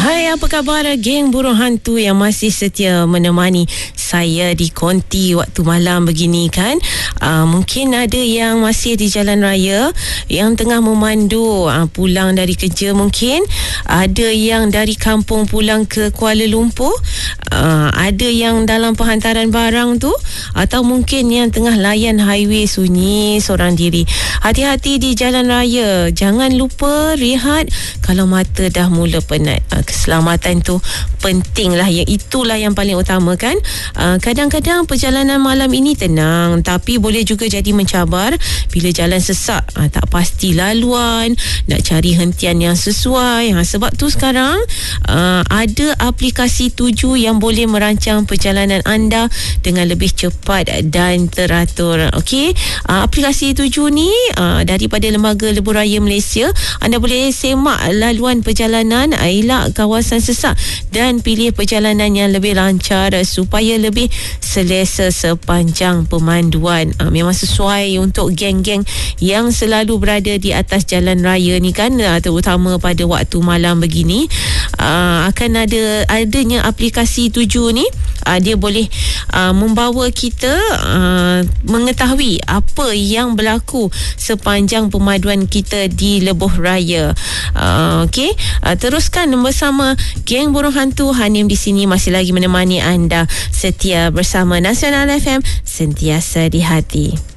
Hai, apa khabar geng burung hantu yang masih setia menemani saya di konti waktu malam begini kan. Mungkin ada yang masih di jalan raya, yang tengah memandu pulang dari kerja mungkin. Ada yang dari kampung pulang ke Kuala Lumpur. Ada yang dalam penghantaran barang tu. Atau mungkin yang tengah layan highway sunyi seorang diri. Hati-hati di jalan raya. Jangan lupa rehat kalau mata dah mula penat. Keselamatan tu penting lah, itulah yang paling utama kan. Kadang-kadang perjalanan malam ini tenang, tapi boleh juga jadi mencabar bila jalan sesak, tak pasti laluan, nak cari hentian yang sesuai. Sebab tu sekarang ada aplikasi Tuju yang boleh merancang perjalanan anda dengan lebih cepat dan teratur. Okey, aplikasi Tuju ni daripada Lembaga Lebuh Raya Malaysia. Anda boleh semak laluan perjalanan, elak kawasan sesak dan pilih perjalanan yang lebih lancar supaya lebih selesa sepanjang pemanduan. Memang sesuai untuk geng-geng yang selalu berada di atas jalan raya ni kan, terutama pada waktu malam begini. Akan adanya aplikasi Tuju ni, dia boleh membawa kita mengetahui apa yang berlaku sepanjang pemanduan kita di Lebuh Raya. Okey, teruskan bersama geng burung hantu. Hanim di sini masih lagi menemani anda setia bersama Nasional FM, sentiasa di hati.